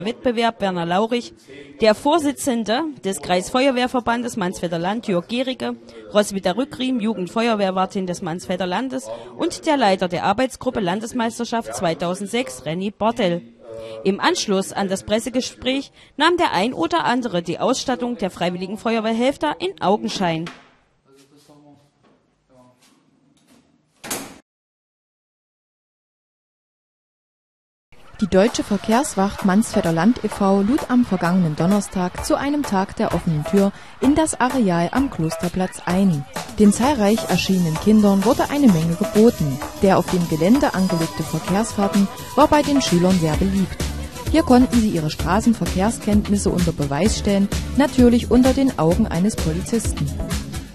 Wettbewerb Werner Laurich, der Vorsitzende des Kreisfeuerwehrverbandes Mansfelder Land Jörg Giericke, Roswitha Rückriem, Jugendfeuerwehrwartin des Mansfelder Landes und der Leiter der Arbeitsgruppe Landesmeisterschaft 2006, Renny Bartel. Im Anschluss an das Pressegespräch nahm der ein oder andere die Ausstattung der Freiwilligen Feuerwehrhelfer in Augenschein. Die Deutsche Verkehrswacht Mansfelder Land e.V. lud am vergangenen Donnerstag zu einem Tag der offenen Tür in das Areal am Klosterplatz ein. Den zahlreich erschienenen Kindern wurde eine Menge geboten. Der auf dem Gelände angelegte Verkehrsfahrten war bei den Schülern sehr beliebt. Hier konnten sie ihre Straßenverkehrskenntnisse unter Beweis stellen, natürlich unter den Augen eines Polizisten.